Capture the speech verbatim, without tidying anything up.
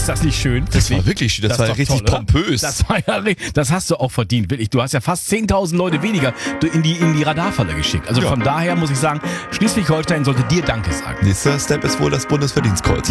Ist das nicht schön? Das war wirklich schön, das, das war richtig toll, pompös. Das war ja, das hast du auch verdient, wirklich. Du hast ja fast zehntausend Leute weniger in die, in die Radarfalle geschickt. Also ja. Von daher muss ich sagen, Schleswig-Holstein sollte dir Danke sagen. Nächster Step ist wohl das Bundesverdienstkreuz.